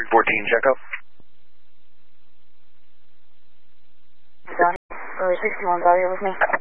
14 Checo. Done. 61's out here with me.